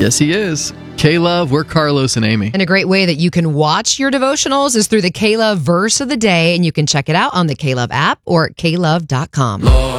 Yes, he is. K-Love, we're Carlos and Amy. And a great way that you can watch your devotionals is through the K-Love Verse of the Day, and you can check it out on the K-Love app or at klove.com.